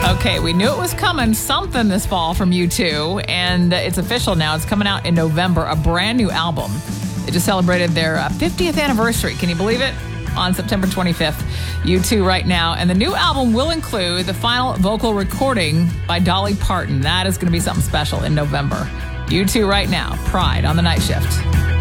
Okay, we knew it was coming, something this fall from U2, and it's official now. It's coming out in November, a brand new album. They just celebrated their 50th anniversary. Can you believe it? On September 25th, U2 right now. And the new album will include the final vocal recording by Dolly Parton. That is going to be something special in November. U2 right now, Pride on the Night Shift.